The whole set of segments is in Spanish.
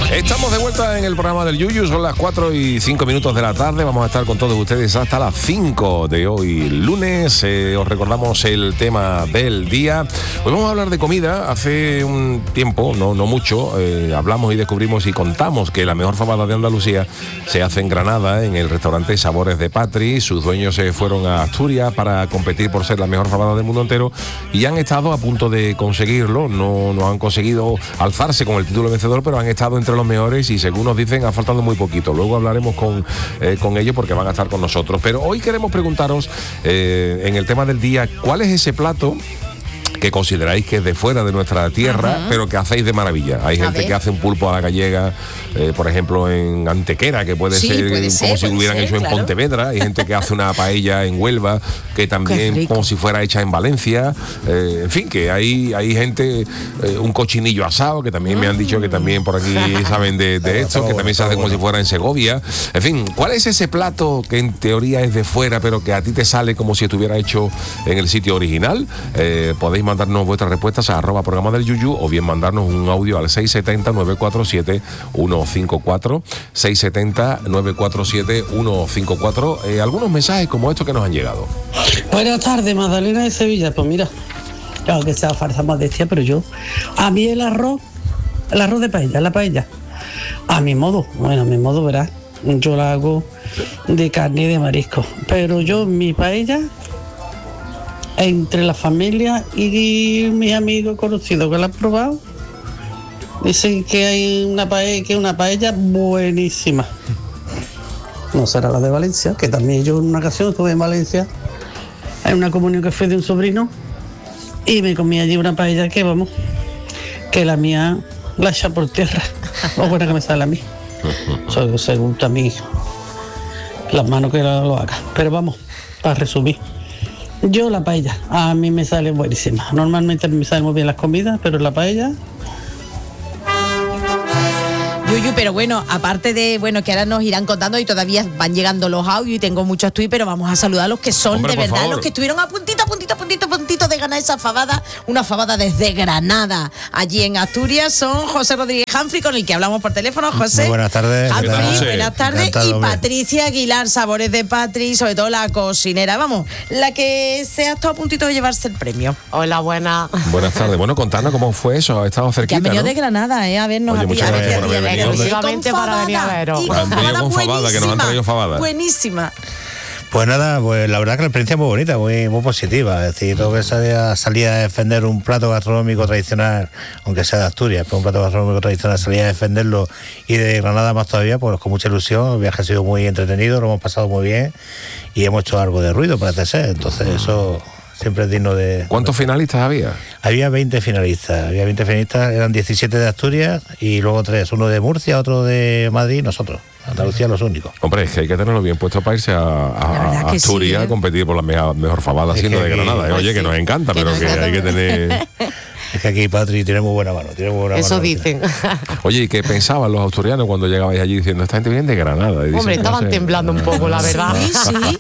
Estamos de vuelta en el programa del Yuyu, son las 4:05 de la tarde, vamos a estar con todos ustedes hasta las 5 de hoy lunes. Os recordamos el tema del día. Hoy vamos a hablar de comida. Hace un tiempo, no mucho, hablamos y descubrimos y contamos que la mejor fabada de Andalucía se hace en Granada, en el restaurante Sabores de Patri. Sus dueños se fueron a Asturias para competir por ser la mejor fabada del mundo entero y han estado a punto de conseguirlo. No han conseguido alzarse con el título vencedor, pero han estado entre los mejores y según nos dicen ha faltado muy poquito. Luego hablaremos con ellos porque van a estar con nosotros. Pero hoy queremos preguntaros en el tema del día, ¿cuál es ese plato que consideráis que es de fuera de nuestra tierra, pero que hacéis de maravilla? Hay gente que hace un pulpo a la gallega, por ejemplo, en Antequera, que puede ser como si lo hubieran hecho en Pontevedra. Hay gente que hace una paella en Huelva, que también como si fuera hecha en Valencia. En fin, que hay gente, un cochinillo asado, que también me han dicho que también por aquí saben de esto, que también se hace como si fuera en Segovia. En fin, ¿cuál es ese plato que en teoría es de fuera, pero que a ti te sale como si estuviera hecho en el sitio original? Podéis mandarnos vuestras respuestas a @programa del Yuyu o bien mandarnos un audio al 670-947-154, 670-947-154. Algunos mensajes como estos que nos han llegado. Buenas tardes, Magdalena de Sevilla. Pues mira, claro que sea farsa modestia, pero a mí el arroz de paella, la paella, a mi modo, verás, yo la hago de carne y de marisco, pero mi paella, entre la familia y mis amigos conocidos que la han probado, dicen que hay una paella buenísima. No será la de Valencia, que también yo en una ocasión estuve en Valencia, en una comunión que fue de un sobrino, y me comí allí una paella que la mía la echa por tierra. Lo buena que me sale a mí. Según también las manos que lo haga. Pero vamos, para resumir, yo la paella, a mí me sale buenísima. Normalmente me salen muy bien las comidas, pero la paella... Yuyu, pero bueno, aparte de, que ahora nos irán contando y todavía van llegando los audios y tengo muchos tweets, pero vamos a saludar a los que son, hombre, de verdad, favor, los que estuvieron a puntito de ganar esa fabada, una fabada desde Granada, allí en Asturias. Son José Rodríguez Humphrey, con el que hablamos por teléfono. José. Muy buenas tardes. Humphrey, buenas tardes. Encantado, y Patricia Aguilar, Sabores de Patri, sobre todo la cocinera, vamos, la que se ha estado a puntito de llevarse el premio. Hola, buenas tardes. Bueno, contadnos cómo fue eso, ha estado cerquita, que ha venido, ¿no?, de Granada, a vernos. Oye, muchas gracias por haber venido. Exclusivamente para venir a veros. Han venido con fabada, que nos han traído fabada. Buenísima. Pues nada, pues la verdad que la experiencia es muy bonita, muy positiva. Es decir, todo que salir a defender un plato gastronómico tradicional, aunque sea de Asturias, pero un plato gastronómico tradicional, salir a defenderlo, y de Granada más todavía, pues con mucha ilusión. El viaje ha sido muy entretenido, lo hemos pasado muy bien y hemos hecho algo de ruido, parece ser. Entonces eso siempre es digno de... ¿Cuántos finalistas había? Había 20 finalistas, eran 17 de Asturias y luego 3, uno de Murcia, otro de Madrid y nosotros. Andalucía los únicos. Hombre, es que hay que tenerlo bien puesto para irse a Asturias, a competir por la mejor fabada, siendo de Granada. Oye, que nos encanta, pero que hay que tener... Es que aquí Patri tiene muy buena mano. Eso dicen. Oye, ¿y qué pensaban los asturianos cuando llegabais allí diciendo, esta gente viene de Granada? Dicen, hombre, estaban temblando un poco, la verdad. Sí.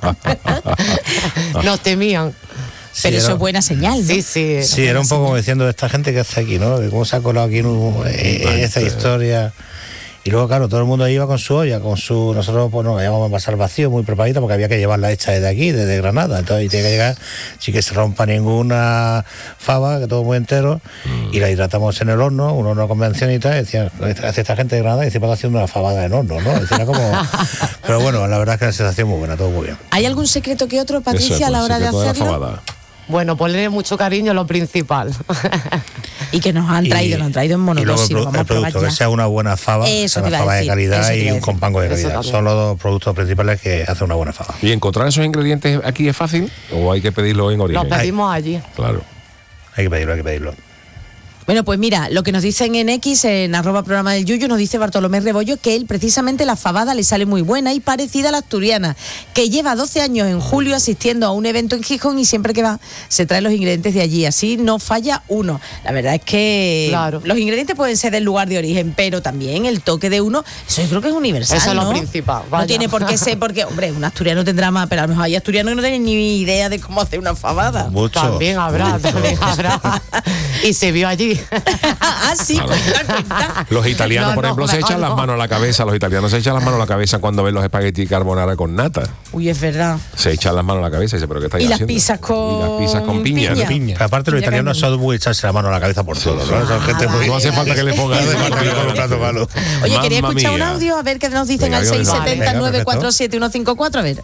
Nos temían. Pero eso es buena señal, ¿no? Sí, era un poco como diciendo, esta gente que hace aquí, ¿no? De cómo se ha colado aquí en esta historia. Y luego, claro, todo el mundo iba con su olla, nosotros pues nos íbamos a pasar vacío, muy preparadito, porque había que llevarla hecha desde aquí, desde Granada. Entonces tiene que llegar sin que se rompa ninguna fava, que todo muy entero, y la hidratamos en el horno, un horno convención y tal, y decían, hace esta gente de Granada, y encima haciendo una fabada en horno, ¿no? Decía, pero bueno, la verdad es que la sensación muy buena, todo muy bien. ¿Hay algún secreto que otro, Patricia, a la hora de hacerlo? Bueno, ponle mucho cariño, lo principal. Y que nos han traído en monodosis. Y luego el producto, que sea una buena fava, una fava de calidad y un compango de calidad. Son los dos productos principales que hacen una buena fava. ¿Y encontrar esos ingredientes aquí es fácil o hay que pedirlo en origen? Los pedimos allí. Claro. Hay que pedirlo. Bueno, pues mira, lo que nos dicen en X, en @programa del Yuyu, nos dice Bartolomé Rebollo que él precisamente la fabada le sale muy buena y parecida a la asturiana, que lleva 12 años en julio asistiendo a un evento en Gijón y siempre que va se trae los ingredientes de allí, así no falla uno. La verdad es que los ingredientes pueden ser del lugar de origen, pero también el toque de uno, eso yo creo que es universal, eso es lo principal. Vaya. No tiene por qué ser, porque, hombre, un asturiano tendrá más, pero a lo mejor hay asturianos que no tienen ni idea de cómo hacer una fabada. Mucho. También habrá. Y se vio allí. sí. Sí, cuenta. Los italianos, No, por no, ejemplo, se mejor echan las no. manos a la cabeza. Los italianos se echan las manos a la cabeza cuando ven los espagueti carbonara con nata. Uy, es verdad. Se echan las manos a la cabeza y dice, ¿pero qué estáis Y las haciendo? pizzas con Y las pizzas con piña. piña. Pero aparte los Piña italianos cañón. son muy echarse la mano a la cabeza por todo, ¿no? Son gente muy... No hace falta que le pongan No hace falta que le pongan un plato malo. Oye, quería Mamma escuchar un mía. audio, a ver qué nos dicen Venga, al yo les doy. 670-947-154. A ver.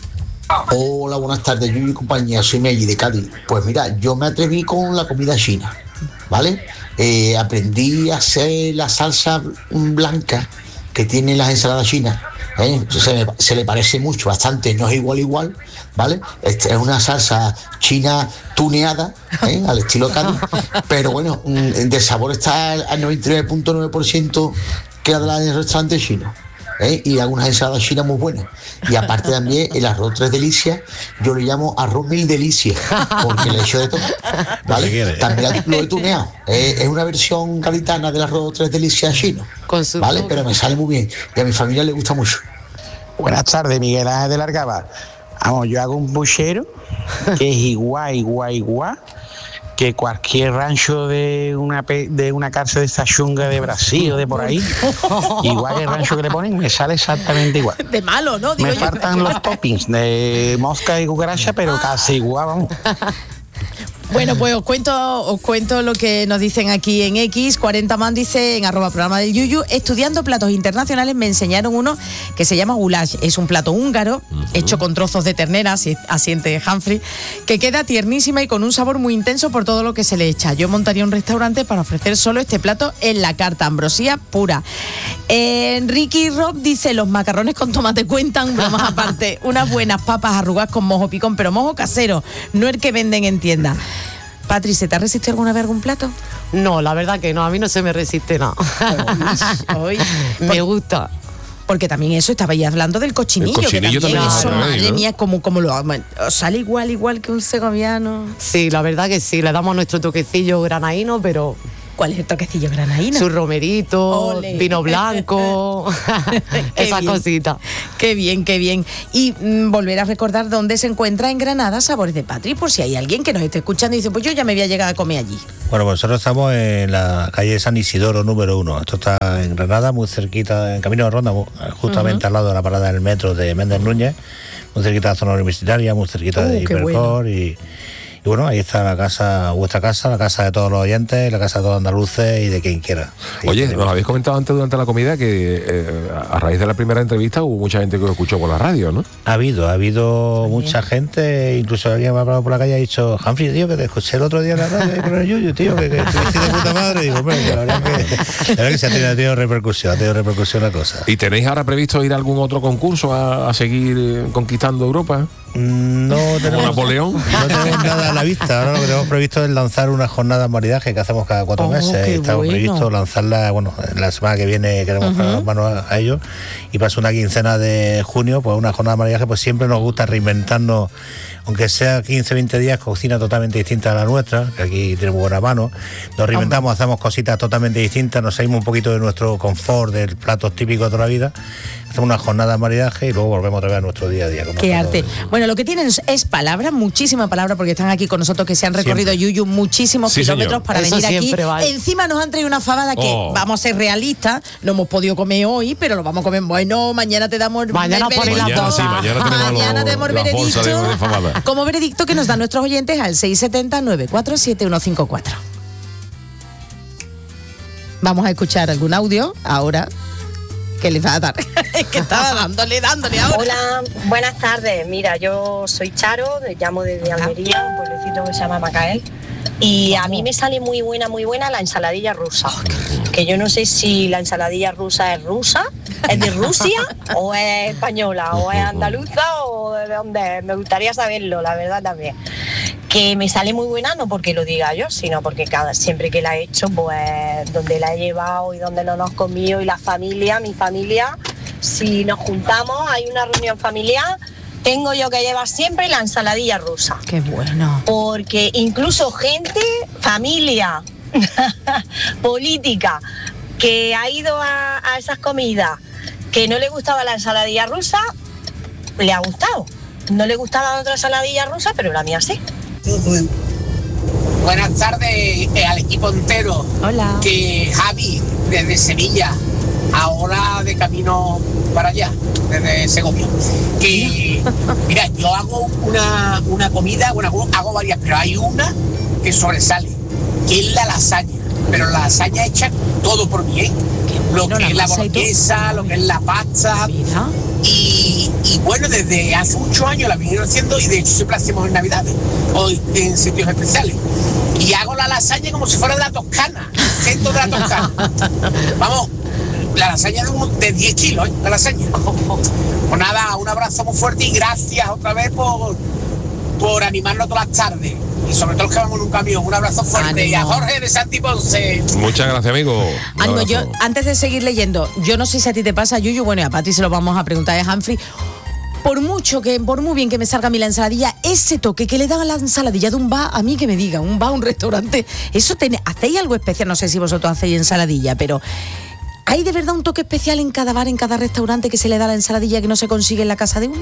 Hola, buenas tardes, Yuyu y compañía, soy Meji de Cádiz. Pues mira, yo me atreví con la comida china, ¿vale? Aprendí a hacer la salsa blanca que tienen las ensaladas chinas. Se le parece mucho, bastante, no es igual, ¿vale? Es una salsa china tuneada, al estilo Cádiz, pero bueno, de sabor está al 99.9% que la del restaurante chino. Y algunas ensaladas chinas muy buenas. Y aparte también el arroz tres delicias, yo le llamo arroz mil delicias, porque le echo de todo, ¿vale? También lo he tuneado. Es una versión gaditana del arroz tres delicias chino, Con su ¿vale? toque. Pero me sale muy bien y a mi familia le gusta mucho. Buenas tardes, Miguel Ángel de Largaba. Vamos, yo hago un buchero que es igual que cualquier rancho de una cárcel de esta chunga de Brasil o de por ahí. Igual que el rancho que le ponen, me sale exactamente igual. De malo, ¿no? Digo Me yo. faltan los toppings de mosca y cucaracha, pero casi igual, vamos. Bueno, pues os cuento lo que nos dicen aquí en X. 40 man dice en @programa del Yuyu: estudiando platos internacionales me enseñaron uno que se llama goulash. Es un plato húngaro hecho con trozos de ternera, asiente Humphrey, que queda tiernísima y con un sabor muy intenso por todo lo que se le echa. Yo montaría un restaurante para ofrecer solo este plato en la carta, ambrosía pura. Ricky Rob dice: los macarrones con tomate cuentan, bromas aparte. Unas buenas papas arrugadas con mojo picón, pero mojo casero, no el que venden en tienda. Patri, ¿se te ha resistido alguna vez algún plato? No, la verdad que no, a mí no se me resiste nada. Hoy, Me gusta. porque también eso, estabais hablando del cochinillo. El cochinillo que también también eso, lo sabéis, madre ¿no? mía, como lo sale igual que un segoviano. Sí, la verdad que sí, le damos nuestro toquecillo granaíno, pero ¿Cuál es el toquecillo granaíno? su romerito, Ole. vino blanco, Qué esas bien. cositas. Qué bien, qué bien. Y volver a recordar dónde se encuentra en Granada Sabores de Patri, por si hay alguien que nos esté escuchando y dice, pues yo ya me voy a llegar a comer allí. Bueno, pues nosotros estamos en la calle San Isidoro número 1. Esto está en Granada, muy cerquita, en Camino de Ronda, justamente al lado de la parada del metro de Méndez Núñez, muy cerquita de la zona universitaria, muy cerquita de qué Hipercor y bueno, ahí está la casa, vuestra casa, la casa de todos los oyentes, la casa de todos los andaluces y de quien quiera. Ahí Oye, tenemos. nos habéis comentado antes durante la comida que a raíz de la primera entrevista hubo mucha gente que lo escuchó por la radio, ¿no? Ha habido mucha gente, incluso alguien me ha hablado por la calle y ha dicho: Humphrey, tío, que te escuché el otro día en la radio ahí con el Yuyu, tío, que te vestiste de puta madre. Y digo, hombre, que la verdad que se ha tenido repercusión la cosa. ¿Y tenéis ahora previsto ir a algún otro concurso a seguir conquistando Europa? No tenemos Napoleón? No tenemos nada a la vista. Ahora lo que tenemos previsto es lanzar una jornada de maridaje que hacemos cada 4 meses. qué Y estamos bueno. previsto lanzarla, bueno, la semana que viene queremos poner las manos a ello. Y para una quincena de junio, pues una jornada de maridaje, pues siempre nos gusta reinventarnos, aunque sea 15, 20 días, cocina totalmente distinta a la nuestra, que aquí tenemos buena mano. Nos reinventamos, hacemos cositas totalmente distintas, nos salimos un poquito de nuestro confort, del platos típicos de toda la vida. Hacemos una jornada de maridaje y luego volvemos otra vez a nuestro día a día. como Qué está arte. todo. Bueno, lo que tienen es palabra, muchísima palabra, porque están aquí con nosotros, que se han recorrido Siempre. Yuyu muchísimos Sí, kilómetros señor. para Eso venir aquí. siempre vale. Encima nos han traído una fabada que, Oh. vamos a ser realistas, no hemos podido comer hoy, pero lo vamos a comer. Bueno, mañana te damos Mañana el ponen veredicto. las dos. Mañana tenemos Mañana tenemos el la bolsa veredicto. de fabada. Como veredicto que nos dan nuestros oyentes al 670-947-154. Vamos a escuchar algún audio ahora que les va a dar. Es que estaba dándole ahora. Hola, buenas tardes. Mira, yo soy Charo, llamo desde Almería, un pueblecito que se llama Macael. Y a mí me sale muy buena la ensaladilla rusa. Que yo no sé si la ensaladilla rusa, es de Rusia, o es española, o es andaluza, o de dónde es. Me gustaría saberlo, la verdad también. Que me sale muy buena, no porque lo diga yo, sino porque siempre que la he hecho, pues donde la he llevado y donde no nos comido y la familia, mi familia, si nos juntamos, hay una reunión familiar, tengo yo que llevar siempre la ensaladilla rusa. Qué bueno. Porque incluso gente, familia, política, que ha ido a esas comidas, que no le gustaba la ensaladilla rusa, le ha gustado. No le gustaba otra ensaladilla rusa, pero la mía sí. Buenas tardes al equipo entero. Hola. Que Javi, desde Sevilla, ahora de camino para allá, desde Segovia. Que, mira, yo hago una comida, bueno, hago varias, pero hay una que sobresale, que es la lasaña. Pero la lasaña hecha todo por mí, ¿eh? Lo que es la boloñesa, lo que es la pasta. Y bueno, desde hace muchos años la vinieron haciendo y de hecho siempre la hacemos en Navidades o en sitios especiales. Y hago la lasaña como si fuera de la Toscana, centro de la Toscana. Vamos, la lasaña de 10 kilos, ¿eh? La lasaña. Pues nada, un abrazo muy fuerte y gracias otra vez por animarnos todas las tardes. Y sobre todo los que vamos en un camión. Un abrazo fuerte. Ánimo. Y a Jorge de Santi Ponce. Muchas gracias, amigo. Un Ánimo, yo, abrazo. antes de seguir leyendo, yo no sé si a ti te pasa, Yuyu, bueno, y a Pati se lo vamos a preguntar a Humphrey. Por muy bien que me salga a mí la ensaladilla, ese toque que le dan a la ensaladilla de un bar, a mí que me diga, un bar, un restaurante, eso ¿hacéis algo especial? No sé si vosotros hacéis ensaladilla, pero ¿hay de verdad un toque especial en cada bar, en cada restaurante que se le da a la ensaladilla que no se consigue en la casa de uno?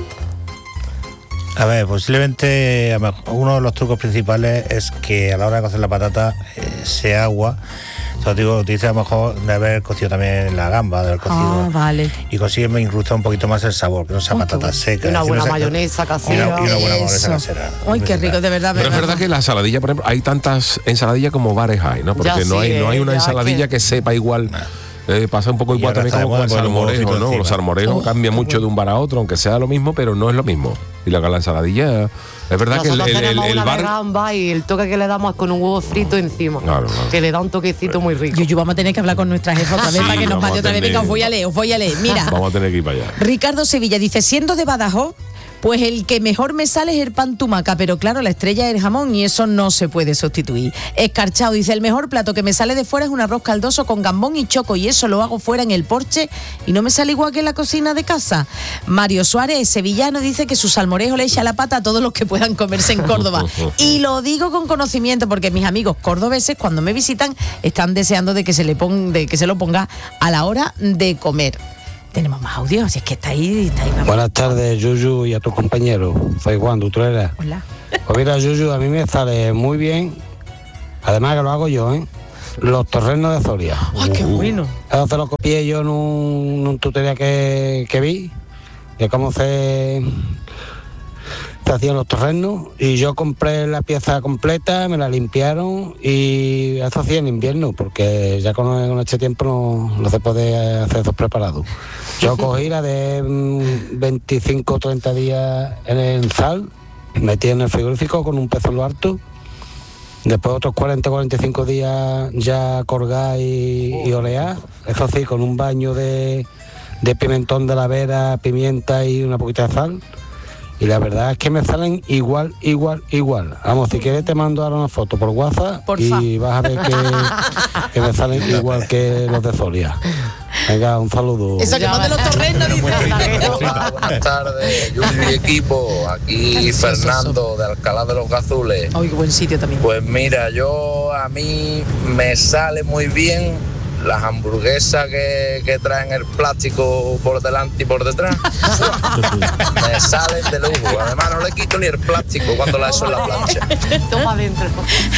A ver, posiblemente a lo mejor uno de los trucos principales es que a la hora de cocer la patata sea agua. O sea, te dice a lo mejor de haber cocido también la gamba, de haber cocido. Vale. Y consigue incrustar un poquito más el sabor, que no sea patata seca. Y una es decir, buena no sea- mayonesa y casera. una buena mayonesa Eso. casera. Ay, qué rico, de verdad. Pero es verdad que la ensaladilla, por ejemplo, hay tantas ensaladillas como bares hay, ¿no? Porque Ya no sí, hay una ya ensaladilla que sepa igual. Pasa un poco Y igual ahora también está de como moda con el con el huevo salmorejo, frito ¿no? encima. Los salmorejos cambian mucho de un bar a otro, aunque sea lo mismo, pero no es lo mismo. Y la ensaladilla, es verdad que Nosotros tenemos el una de bar... gamba y el toque que le damos es con un huevo frito encima. Claro, claro. Que le da un toquecito muy rico. Yuyu, vamos a tener que hablar con nuestra jefa otra vez Sí, para que nos vamos mande a otra vez. tener- Venga, os voy a leer. Mira, Vamos a tener que ir para allá. Ricardo Sevilla dice, siendo de Badajoz, pues el que mejor me sale es el pan tumaca, pero claro, la estrella es el jamón y eso no se puede sustituir. Escarchado dice, el mejor plato que me sale de fuera es un arroz caldoso con gambón y choco y eso lo hago fuera en el porche y no me sale igual que en la cocina de casa. Mario Suárez, sevillano, dice que su salmorejo le echa la pata a todos los que puedan comerse en Córdoba. Y lo digo con conocimiento porque mis amigos cordobeses cuando me visitan están deseando de que se lo ponga a la hora de comer. Tenemos más audio, así es que está ahí. Buenas tardes, Yuyu, y a tus compañeros. Soy Juan Dutrera. Hola. Pues mira, Yuyu, a mí me sale muy bien, además que lo hago yo, ¿eh? Los torrenos de Soria. ¡Ay, qué bueno! Eso se lo copié yo en un tutorial que vi, de cómo se hacían los torrenos, y yo compré la pieza completa, me la limpiaron, y eso hacía en invierno, porque ya con este tiempo no se puede hacer esos preparados. Yo cogí la de 25 o 30 días en sal, metí en el frigorífico con un pez en lo harto, después otros 40 o 45 días ya colgar y olear, eso sí, con un baño de pimentón de la vera, pimienta y una poquita de sal. Y la verdad es que me salen igual. Vamos, si quieres te mando ahora una foto por WhatsApp. Porfa. Y vas a ver que me salen igual que los de Soria. Venga, un saludo. Eso que mande los torrenos, dice. Hola, buenas tardes, Yuyu y equipo. Aquí Fernando de Alcalá de los Gazules. Ay, qué buen sitio también. Pues mira, a mí me sale muy bien las hamburguesas que traen el plástico por delante y por detrás. Me salen de lujo. Además no le quito ni el plástico cuando la echo en la plancha. Toma adentro.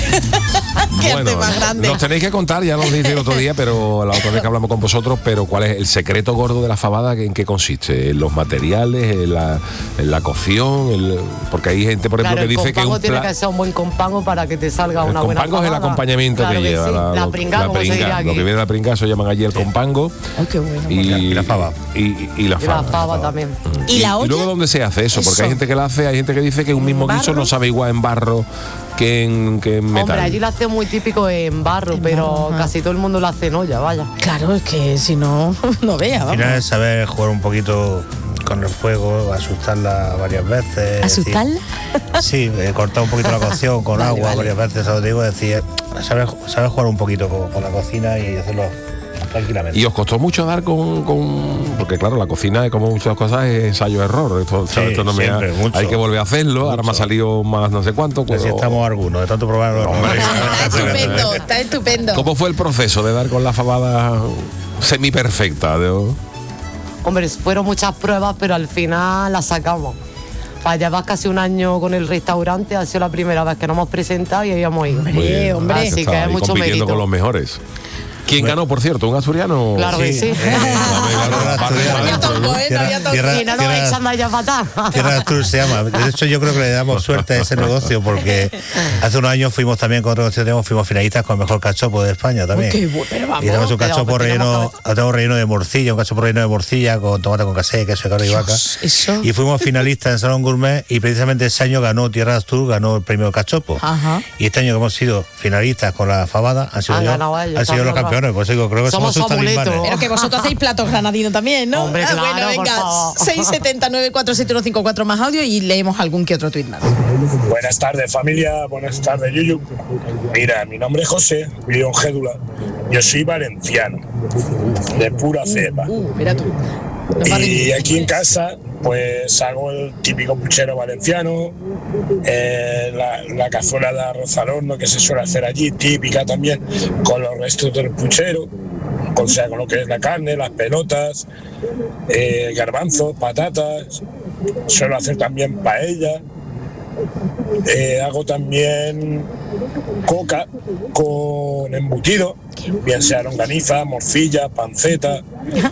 Qué Bueno, arte más grande. nos tenéis que contar, ya nos dije el otro día, pero la otra vez que hablamos con vosotros, pero ¿cuál es el secreto gordo de la fabada? ¿En qué consiste? ¿En los materiales? ¿En la cocción? Porque hay gente, por ejemplo, Claro, que dice el que compango tiene que ser un buen compango para que te salga una buena compango es el fabada. acompañamiento Claro que lleva. sí. La pringa, como se diría aquí. Lo que viene la pringa, eso llaman allí el compango. Ay, qué bueno. Y la fava. Y la Y la fava. fava también. ¿Y la olla? luego dónde se hace eso? Porque Eso. hay gente que la hace, hay gente que dice que un mismo ¿En guiso barro? no sabe igual en barro que en metal. Hombre, allí lo hace muy típico en barro, pero barro, casi todo el mundo lo hace en olla, vaya. Claro, es que si no, no vea, Al vamos. final es saber jugar un poquito con el fuego, asustarla varias veces. ¿Asustarla? Sí, cortar un poquito la cocción con Vale, agua vale. varias veces, eso te digo, es decir, saber jugar un poquito con la cocina y hacerlo tranquilamente. ¿Y os costó mucho dar con...? Porque claro, la cocina, como muchas cosas, es ensayo-error. Esto, Sí, esto no me siempre, mucho. hay que volver a hacerlo, ahora me ha salido más no sé cuánto. Así estamos algunos, de tanto probarlo. Está estupendo, está estupendo. ¿Cómo fue el proceso de dar con la fabada semi-perfecta? Hombre, fueron muchas pruebas, pero al final las sacamos. para llevar casi un año con el restaurante, ha sido la primera vez que nos hemos presentado y habíamos ido. Hombre. Así que es mucho compitiendo mérito. con los mejores. ¿Quién ganó, por cierto? ¿Un asturiano? Claro que sí. Si no nos echan de allá para atrás. Tierra del Cruz se llama. De hecho, yo creo que le damos suerte a ese negocio porque hace unos años fuimos también con otro negocio, fuimos finalistas con el mejor cachopo de España también. Y tenemos un cachopo relleno de morcilla, un cachopo relleno de morcilla con tomate con casé, queso de cabra y vaca. Eso. Y fuimos finalistas en Salón Gourmet y precisamente ese año ganó Tierra del Cruz, ganó el premio cachopo. Ajá. Y este año que hemos sido finalistas con la fabada han sido los campeones. Pues digo, creo que somos sus talismanes. Pero que vosotros hacéis platos granadinos también, ¿no? Hombre, claro, bueno, venga, por favor. 679-4715-4 más audio y leemos algún que otro tuit más. Buenas tardes, familia. Buenas tardes, Yuyu. Mira, mi nombre es José, vivo en Gédula. Yo soy valenciano, de pura cepa. Mira tú. Y aquí en casa, pues hago el típico puchero valenciano, la cazuela de arroz al horno que se suele hacer allí, típica también, con los restos del puchero, o sea, con lo que es la carne, las pelotas, garbanzos, patatas. Suelo hacer también paella. Hago también coca con embutido, bien sea longaniza, morcilla, panceta,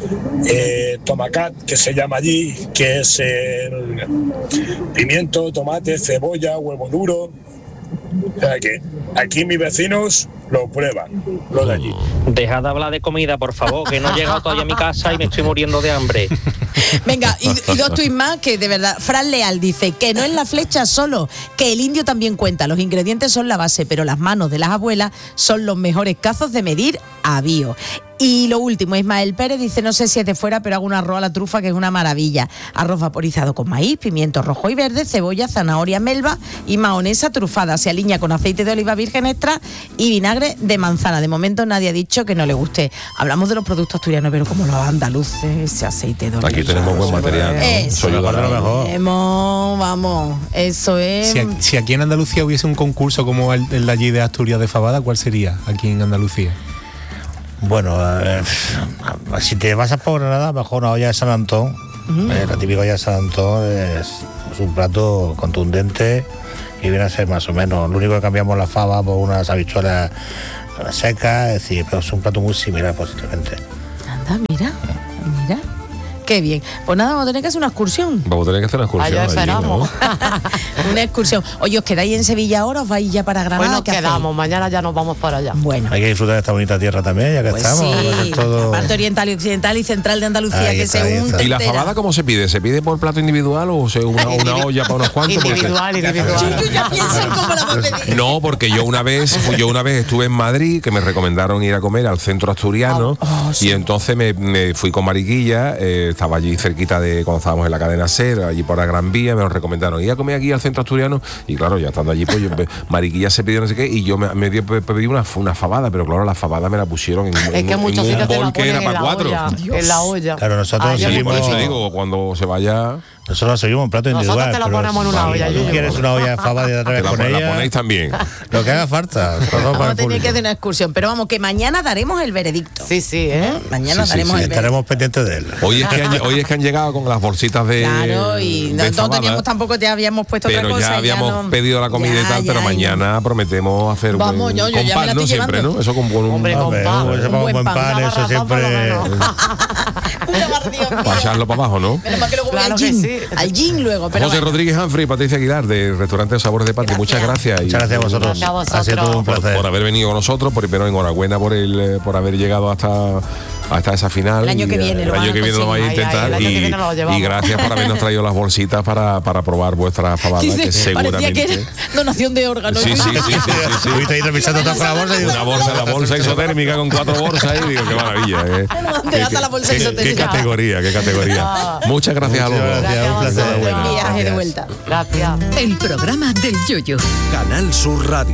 tomacat, que se llama allí, que es el pimiento, tomate, cebolla, huevo duro. O sea que aquí mis vecinos lo prueban, lo de allí. Dejad de hablar de comida, por favor, que no he llegado todavía a mi casa y me estoy muriendo de hambre. Venga, y dos tuits más que de verdad. Fran Leal dice que no es la flecha solo, que el indio también cuenta. Los ingredientes son la base, pero las manos de las abuelas son los mejores cazos de medir a bio. Y lo último, Ismael Pérez dice, no sé si es de fuera, pero hago un arroz a la trufa que es una maravilla. Arroz vaporizado con maíz, pimiento rojo y verde, cebolla, zanahoria, melva y mahonesa trufada. Se alinea con aceite de oliva virgen extra y vinagre de manzana. De momento nadie ha dicho que no le guste. Hablamos de los productos asturianos, pero como los andaluces, ese aceite de oliva. Aquí tenemos buen material, ¿no? Eso Soy lo mejor. Vamos, eso es... Si aquí en Andalucía hubiese un concurso como el de allí de Asturias de Fabada, ¿cuál sería aquí en Andalucía? Bueno, si te vas a por Granada, mejor una olla de San Antón. La típica olla de San Antón es un plato contundente y viene a ser más o menos. Lo único que cambiamos la fava por unas habichuelas secas, es decir, pero es un plato muy similar posiblemente. Anda, mira. Qué bien. Pues nada, vamos a tener que hacer una excursión. Vamos a tener que hacer una excursión. Allá esperamos. Una excursión. Oye, ¿os quedáis en Sevilla ahora o os vais ya para Granada? Bueno, quedamos, mañana ya nos vamos para allá. Bueno. Hay que disfrutar de esta bonita tierra también, ya que Pues estamos. sí, Todo... la parte oriental y occidental y central de Andalucía, Ahí que está, se ahí unta está. ¿Y la entera. fabada cómo se pide? ¿Se pide por plato individual o una olla para unos cuantos? Individual. Yo ya pienso en cómo la va a pedir. No, porque yo una vez estuve en Madrid, que me recomendaron ir a comer al centro asturiano, y entonces me fui con Mariquilla, estaba allí cerquita de cuando estábamos en la cadena SER, allí por la Gran Vía, me lo recomendaron ir a comer aquí al centro asturiano, y claro, ya estando allí, pues Mariquilla se pidió no sé qué, y yo me pedí una fabada, pero claro, la fabada me la pusieron en un bol que era para cuatro. En la olla. Claro, nosotros seguimos. Por eso digo, cuando se vaya... Nosotros seguimos un plato Nosotros individual. te lo ponemos en una olla. Si tú quieres una olla de fava de otra vez con ella, la ponéis también. lo que haga falta. Vamos a tener que hacer una excursión, pero vamos, que mañana daremos el veredicto. Sí, Mañana Sí, daremos el veredicto. estaremos pendientes de él. Hoy es que han llegado con las bolsitas de Claro, y de no fabada, teníamos tampoco, te habíamos puesto pero otra cosa. ya habíamos no... pedido la comida y tal, pero mañana prometemos hacer Vamos, yo ya me pan, la ¿no? estoy Siempre, llevando. ¿no? Eso con un buen pan, eso siempre. Para echarlo para abajo, ¿no? Menos mal que luego Claro voy que al gin. sí. Al gin luego. Pero José bueno. Rodríguez Humphrey y Patricia Aguilar de Restaurante Sabores de Patria, muchas gracias. Muchas gracias a vosotros. Gracias a vosotros. Ha sido todo un placer. Por haber venido con nosotros, pero enhorabuena por haber llegado hasta esa final. El año que viene el lo año van a que viene lo vais a conseguir. intentar. El año que viene lo llevamos. Y gracias por habernos traído las bolsitas para probar vuestra fabada, Dice, que seguramente... parecía que era donación de órganos. Sí. Estuviste ahí revisando todo con la bolsa y Una bolsa, la bolsa isotérmica con 4 bolsas y digo, qué maravilla. ¿Dónde gasta la bolsa qué isotérmica? categoría. Muchas gracias a los dos. Gracias, un placer. Buen viaje de vuelta. Gracias. El programa del Yuyu. Canal Sur Radio.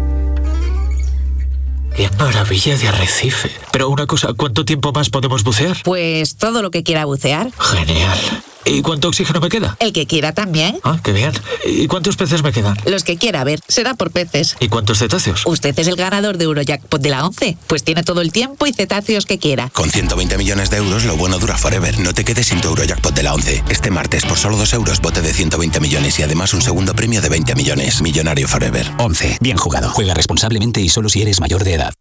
¡Qué maravilla de arrecife! Pero una cosa, ¿cuánto tiempo más podemos bucear? Pues todo lo que quiera bucear. Genial. ¿Y cuánto oxígeno me queda? El que quiera también. Ah, qué bien. ¿Y cuántos peces me quedan? Los que quiera, a ver, será por peces. ¿Y cuántos cetáceos? Usted es el ganador de Eurojackpot de la 11, pues tiene todo el tiempo y cetáceos que quiera. Con 120 millones de euros, lo bueno dura forever. No te quedes sin tu Eurojackpot de la 11. Este martes, por solo 2 euros, bote de 120 millones y además un segundo premio de 20 millones. Millonario forever. 11. Bien jugado. Juega responsablemente y solo si eres mayor de edad.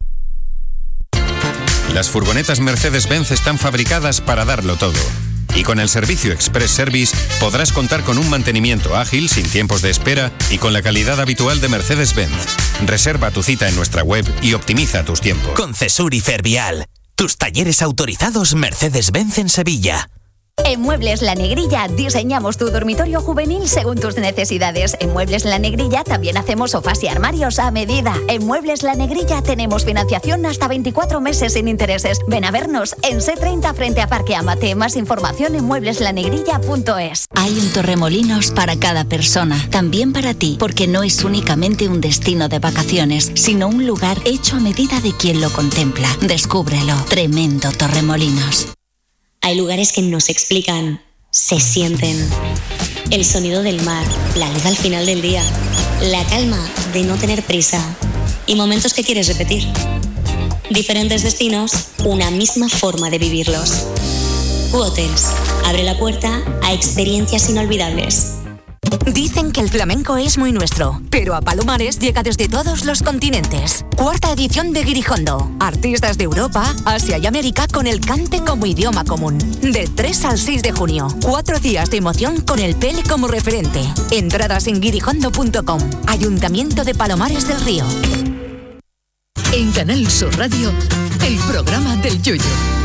Las furgonetas Mercedes-Benz están fabricadas para darlo todo. Y con el servicio Express Service podrás contar con un mantenimiento ágil, sin tiempos de espera y con la calidad habitual de Mercedes-Benz. Reserva tu cita en nuestra web y optimiza tus tiempos. Con Cesur y Fervial, tus talleres autorizados Mercedes-Benz en Sevilla. En Muebles La Negrilla diseñamos tu dormitorio juvenil según tus necesidades. En Muebles La Negrilla también hacemos sofás y armarios a medida. En Muebles La Negrilla tenemos financiación hasta 24 meses sin intereses. Ven a vernos en C30 frente a Parque Amate. Más información en muebleslanegrilla.es. Hay un Torremolinos para cada persona, también para ti, porque no es únicamente un destino de vacaciones, sino un lugar hecho a medida de quien lo contempla. Descúbrelo. Tremendo Torremolinos. Hay lugares que no se explican, se sienten. El sonido del mar, la luz al final del día, la calma de no tener prisa y momentos que quieres repetir. Diferentes destinos, una misma forma de vivirlos. Q-Hotels abre la puerta a experiencias inolvidables. Dicen que el flamenco es muy nuestro, pero a Palomares llega desde todos los continentes. 4ª edición de Guirijondo. Artistas de Europa, Asia y América con el cante como idioma común. Del 3 al 6 de junio. 4 días de emoción con el Pele como referente. Entradas en guirijondo.com. Ayuntamiento de Palomares del Río. En Canal Sur Radio, el programa del Yoyo.